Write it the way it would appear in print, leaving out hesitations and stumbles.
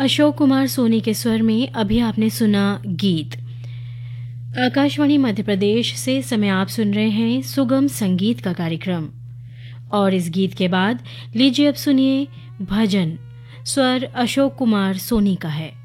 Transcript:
अशोक कुमार सोनी के स्वर में अभी आपने सुना गीत। आकाशवाणी मध्य प्रदेश से समय आप सुन रहे हैं सुगम संगीत का कार्यक्रम। और इस गीत के बाद लीजिए अब सुनिए भजन। स्वर अशोक कुमार सोनी का है।